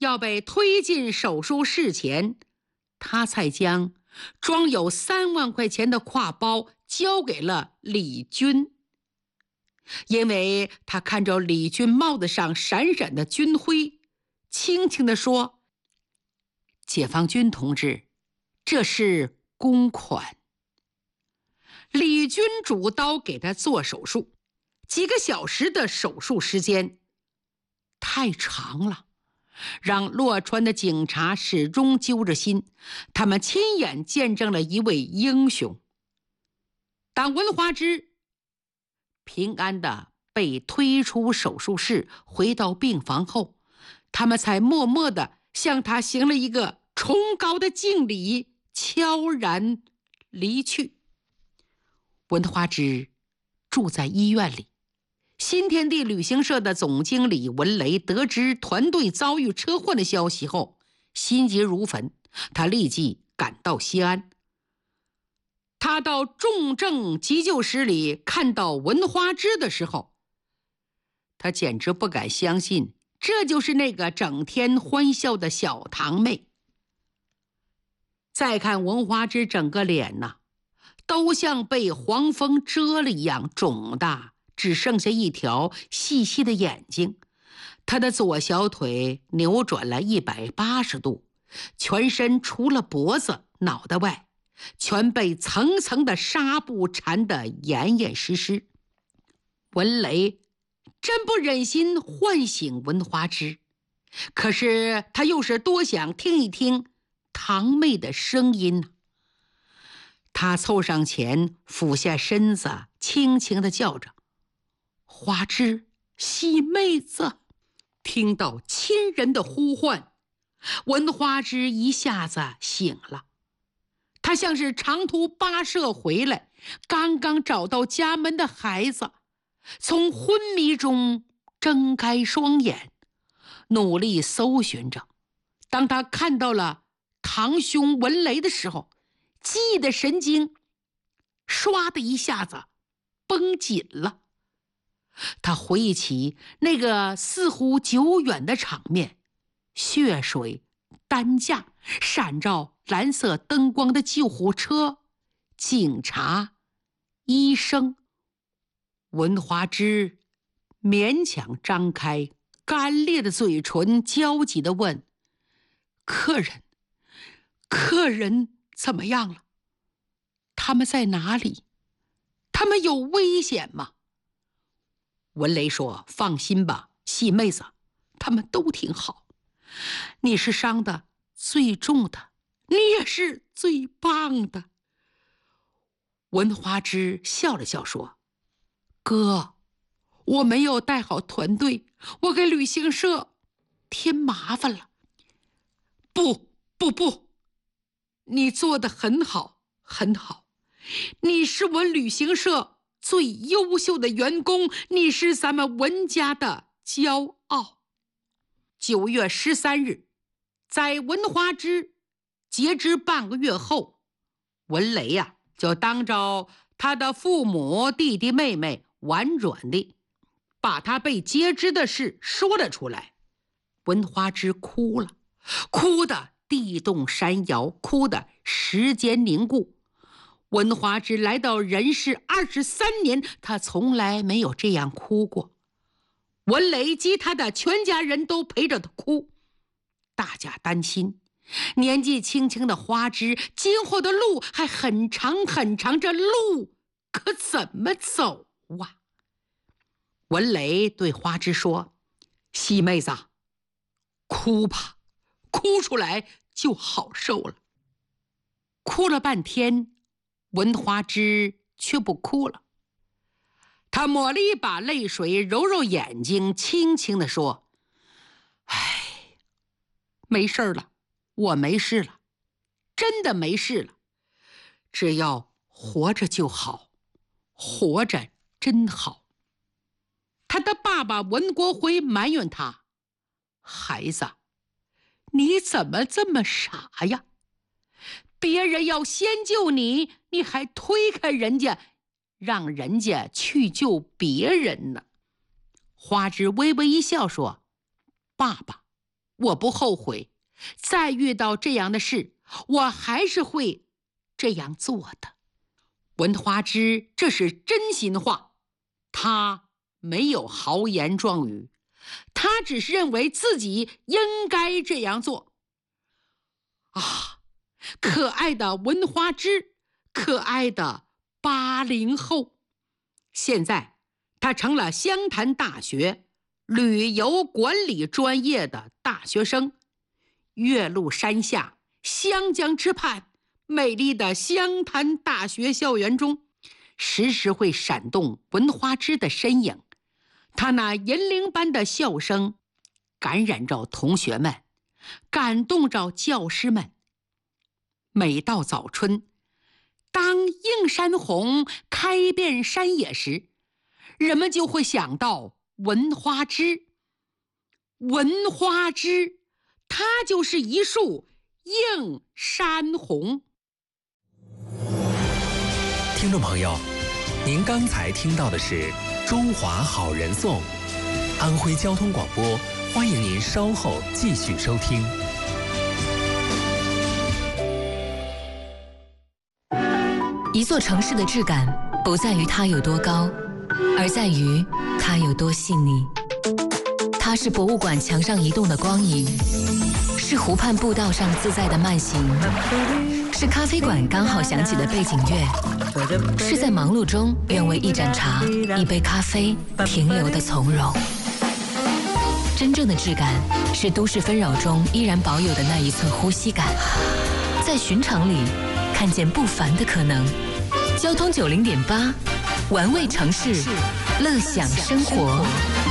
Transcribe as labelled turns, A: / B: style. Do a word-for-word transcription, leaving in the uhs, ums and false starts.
A: 要被推进手术室前，他才将装有三万块钱的挎包交给了李军。因为他看着李军帽子上闪闪的军徽，轻轻地说：“解放军同志，这是公款。”李军主刀给他做手术，几个小时的手术时间太长了，让洛川的警察始终揪着心。他们亲眼见证了一位英雄。当文华之平安地被推出手术室，回到病房后，他们才默默地向他行了一个崇高的敬礼，悄然离去。文华之住在医院里，新天地旅行社的总经理文雷得知团队遭遇车祸的消息后，心急如焚。他立即赶到西安。他到重症急救室里看到文华之的时候，他简直不敢相信，这就是那个整天欢笑的小堂妹。再看文华之整个脸呐，都像被黄蜂蛰了一样肿大，只剩下一条细细的眼睛。他的左小腿扭转了一百八十度，全身除了脖子、脑袋外，全被层层的纱布缠得严严实实。文雷真不忍心唤醒文华之，可是他又是多想听一听堂妹的声音呢。他凑上前，俯下身子，轻轻地叫着：“华之，喜妹子！”听到亲人的呼唤，文华之一下子醒了。他像是长途跋涉回来，刚刚找到家门的孩子，从昏迷中睁开双眼，努力搜寻着。当他看到了堂兄文雷的时候，记忆的神经唰的一下子绷紧了。他回忆起那个似乎久远的场面，血水、担架、闪着蓝色灯光的救护车、警察、医生。文华之勉强张开干裂的嘴唇，焦急地问：“客人，客人怎么样了？他们在哪里？他们有危险吗？”文雷说：“放心吧，细妹子，他们都挺好。你是伤的最重的，你也是最棒的。”文华之笑了笑说：“哥，我没有带好团队，我给旅行社添麻烦了。”不不不，你做得很好很好，你是我旅行社最优秀的员工，你是咱们文家的骄傲。九月十三日，在文华之截肢半个月后，文雷呀、啊、就当着他的父母、弟弟、妹妹，婉转地把他被截肢的事说了出来。文华之哭了，哭得地动山摇，哭得时间凝固。文华之来到人世二十三年，他从来没有这样哭过。文雷及他的全家人都陪着他哭，大家担心年纪轻轻的花枝今后的路还很长很长，这路可怎么走啊？文雷对花枝说：“细妹子，哭吧，哭出来就好受了。”哭了半天，文华之却不哭了。他抹了一把泪水，揉揉眼睛，轻轻地说：“唉，没事了，我没事了，真的没事了。只要活着就好，活着真好。”他的爸爸文国辉埋怨他：“孩子，你怎么这么傻呀？别人要先救你，你还推开人家，让人家去救别人呢。”花枝微微一笑说：“爸爸， 我不后悔。再遇到这样的事，我还是会这样做的。文花枝这是真心话，他没有豪言壮语，他只是认为自己应该这样做。啊，可爱的文花枝，可爱的八零后，现在他成了湘潭大学旅游管理专业的大学生。岳麓山下，湘江之畔，美丽的湘潭大学校园中，时时会闪动文花枝的身影。他那银铃般的笑声感染着同学们，感动着教师们。每到早春，当映山红开遍山野时，人们就会想到文花枝。文花枝，它就是一束映山红。
B: 听众朋友，您刚才听到的是《中华好人颂》，安徽交通广播，欢迎您稍后继续收听。
C: 一座城市的质感不在于它有多高，而在于它有多细腻。它是博物馆墙上移动的光影，是湖畔步道上自在的慢行，是咖啡馆刚好响起的背景乐，是在忙碌中愿为一盏茶、一杯咖啡停留的从容。真正的质感是都市纷扰中依然保有的那一寸呼吸感，在寻常里看见不凡的可能。交通九零点八，玩味城市，乐享生活。